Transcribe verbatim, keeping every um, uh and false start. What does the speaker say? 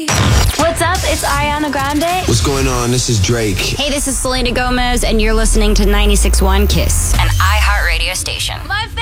What's up? It's Ariana Grande. What's going on? This is Drake. Hey, this is Selena Gomez, and you're listening to ninety-six point one KISS, an iHeartRadio station. My